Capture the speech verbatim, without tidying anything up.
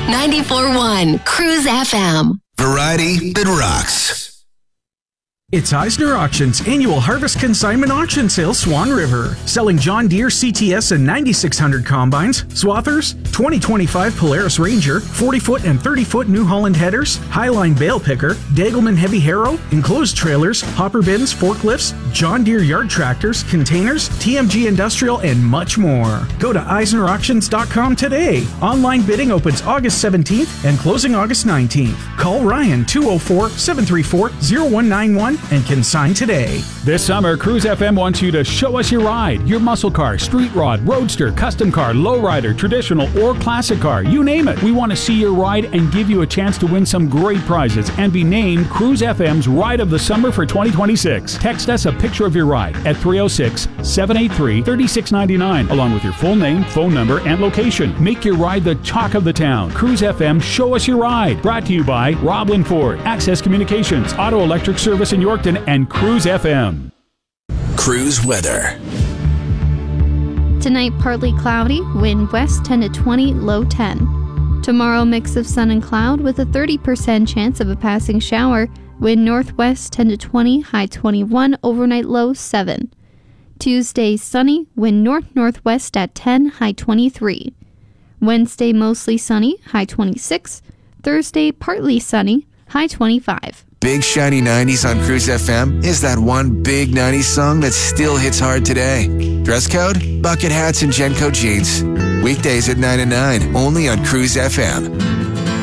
ninety-four point one Cruise F M. Variety that rocks. It's Eisner Auctions annual Harvest Consignment Auction Sale, Swan River. Selling John Deere C T S and ninety-six hundred combines, Swathers, twenty twenty-five Polaris Ranger, forty-foot and thirty-foot New Holland headers, Highline bale picker, Dagelman heavy harrow, enclosed trailers, hopper bins, forklifts, John Deere yard tractors, containers, T M G Industrial, and much more. Go to eisner auctions dot com today. Online bidding opens August seventeenth and closing August nineteenth. Call Ryan two oh four, seven three four, oh one nine one and consign today. This summer, Cruise F M wants you to show us your ride. Your muscle car, street rod, roadster, custom car, lowrider, traditional, or classic car. You name it. We want to see your ride and give you a chance to win some great prizes and be named Cruise F M's Ride of the Summer for twenty twenty-six. Text us a picture of your ride at three oh six, seven eight three, three six nine nine along with your full name, phone number, and location. Make your ride the talk of the town. Cruise F M, show us your ride. Brought to you by Roblin Ford, Access Communications, Auto Electric Service in Yorkton, and Cruise F M. Cruise weather. Tonight, partly cloudy, wind west ten to twenty, low ten. Tomorrow, mix of sun and cloud with a thirty percent chance of a passing shower, wind northwest ten to twenty, high twenty-one, overnight low seven. Tuesday, sunny, wind north-northwest at ten, high twenty-three. Wednesday, mostly sunny, high twenty-six. Thursday, partly sunny, high twenty-five. Big Shiny nineties on Cruise F M is that one big nineties song that still hits hard today. Dress code? Bucket hats and Genco jeans. Weekdays at nine and nine, only on Cruise F M.